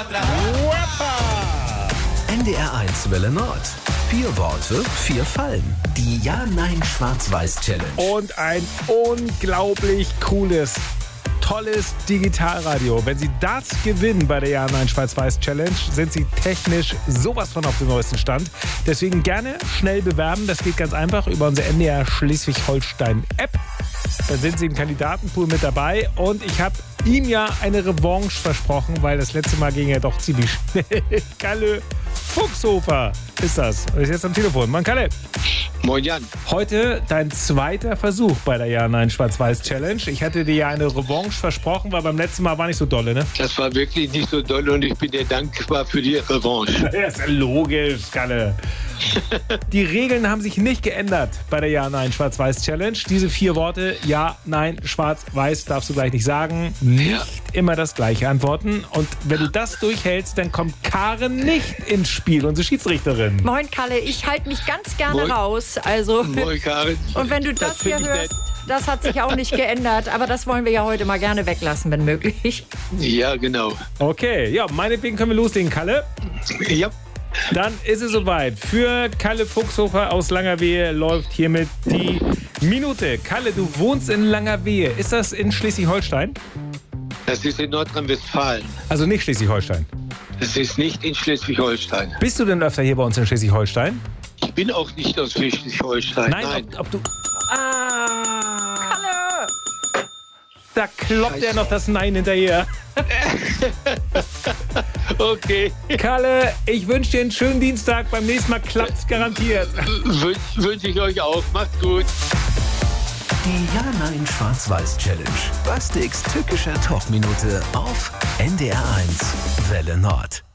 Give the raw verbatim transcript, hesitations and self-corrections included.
N D R eins Welle Nord. Vier Worte, vier Fallen. Die Ja-Nein-Schwarz-Weiß-Challenge. Und ein unglaublich cooles, tolles Digitalradio. Wenn Sie das gewinnen bei der Ja-Nein-Schwarz-Weiß-Challenge, sind Sie technisch sowas von auf dem neuesten Stand. Deswegen gerne schnell bewerben. Das geht ganz einfach über unsere N D R Schleswig-Holstein-App. Da sind Sie im Kandidatenpool mit dabei. Und ich habe ihm ja eine Revanche versprochen, weil das letzte Mal ging ja doch ziemlich schnell. Kalle Fuchshofer ist das. Und ist jetzt am Telefon. Mann, Kalle. Moin Jan. Heute dein zweiter Versuch bei der Ja-Nein-Schwarz-Weiß-Challenge. Ich hatte dir ja eine Revanche versprochen, weil beim letzten Mal war nicht so dolle, ne? Das war wirklich nicht so doll und ich bin dir dankbar für die Revanche. Ja, ist ja logisch, Kalle. Die Regeln haben sich nicht geändert bei der Ja-Nein-Schwarz-Weiß-Challenge. Diese vier Worte, Ja, Nein, Schwarz-Weiß, darfst du gleich nicht sagen. Nicht Ja. immer das gleiche antworten. Und wenn du das durchhältst, dann kommt Karen nicht ins Spiel, unsere Schiedsrichterin. Moin Kalle, ich halte mich ganz gerne Moin. raus. Also, Moin Karin. und wenn du das, hier find ich hörst, das hat sich auch nicht geändert. Aber das wollen wir ja heute mal gerne weglassen, wenn möglich. nett. Ja, genau. Okay, ja, meinetwegen können wir loslegen, Kalle. Ja, Dann ist es soweit. Für Kalle Fuchshofer aus Langerwehe läuft hiermit die Minute. Kalle, du wohnst in Langerwehe. Ist das in Schleswig-Holstein? das ist in Nordrhein-Westfalen. Also nicht Schleswig-Holstein. Das ist nicht in Schleswig-Holstein. Bist du denn öfter hier bei uns in Schleswig-Holstein? Ich bin auch nicht aus Schleswig-Holstein. Nein, Nein. Ob, ob du... Ah! Kalle! Da kloppt er noch das Nein hinterher. Okay. Kalle, ich wünsche dir einen schönen Dienstag. Beim nächsten Mal klappt's garantiert. Wün wünsche ich euch auch. Macht's gut. Die Ja-Nein-Schwarz-Weiß-Challenge. Bastiks tückischer Talkminute auf N D R eins Welle Nord.